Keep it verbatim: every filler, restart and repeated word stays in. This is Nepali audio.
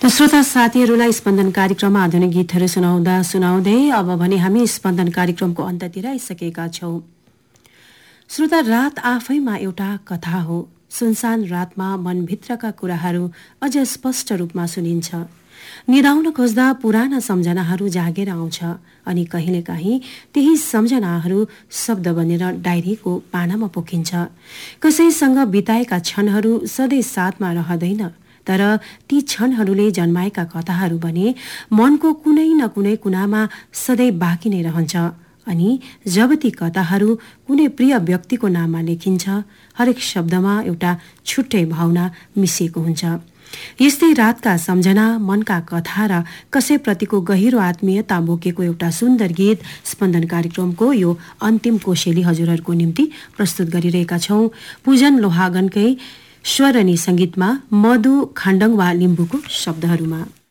त श्रोता साथीहरूलाई स्पन्दन कार्यक्रममा आधुनिक गीतहरू सुनाउँदा सुनाउँदै अब भने हामी स्पन्दन कार्यक्रमको अन्त्यतिर आइसकेका छौं। श्रोता, रात आफैमा एउटा कथा हो। सुनसान रातमा मनभित्रका कुराहरू अझ स्पष्ट रूपमा सुनिन्छ। निदाउन खोज्दा पुराना सम्झनाहरू जागेर आउँछ अनि कहिलेकाहीँ त्यही सम्झनाहरू शब्द बनेर डायरीको पानामा पोखिन्छ। कसैसँग बिताएका क्षणहरू सधैँ साथमा रहँदैन, तर ती क्षणहरूले जन्माएका कथाहरू भने मनको कुनै न कुनै कुनामा सधैँ बाँकी नै रहन्छ। अनि जब ती कथाहरू कुनै प्रिय व्यक्तिको नाममा लेखिन्छ, हरेक शब्दमा एउटा छुट्टै भावना मिसिएको हुन्छ। यस्तै रातका सम्झना, मनका कथा र कसैप्रतिको गहिरो आत्मीयता बोकेको एउटा सुन्दर गीत स्पन्दन कार्यक्रमको यो अन्तिम कोसेली हजुरहरूको निम्ति प्रस्तुत गरिरहेका छौं। पूजन लोहागनकै स्वर अनि संगीतमा मधु खाण्डङवा लिम्बुको शब्दहरूमा।